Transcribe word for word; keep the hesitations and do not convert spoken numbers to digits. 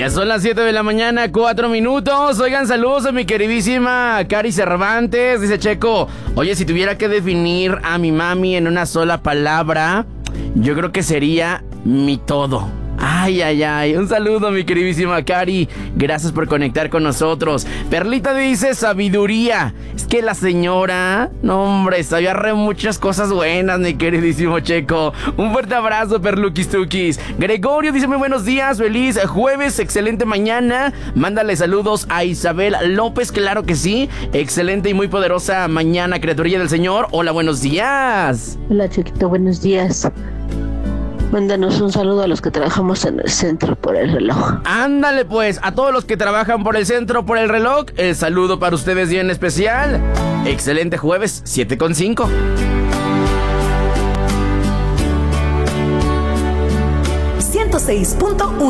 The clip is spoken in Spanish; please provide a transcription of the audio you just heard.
Ya son las siete de la mañana, cuatro minutos. Oigan, saludos a mi queridísima Cari Cervantes. Dice Checo, oye, si tuviera que definir a mi mami en una sola palabra, yo creo que sería mi todo. Ay, ay, ay. Un saludo, mi queridísima Cari. Gracias por conectar con nosotros. Perlita dice sabiduría. Es que la señora, no hombre, sabía re muchas cosas buenas, mi queridísimo Checo. Un fuerte abrazo, Perluquis Tuquis. Gregorio dice muy buenos días, feliz jueves, excelente mañana. Mándale saludos a Isabel López, claro que sí. Excelente y muy poderosa mañana, criaturilla del Señor. Hola, buenos días. Hola, Chiquito, buenos días. Mándanos un saludo a los que trabajamos en el centro por el reloj. Ándale pues, a todos los que trabajan por el centro por el reloj, el saludo para ustedes bien especial. Excelente jueves, siete con cinco. ciento seis punto uno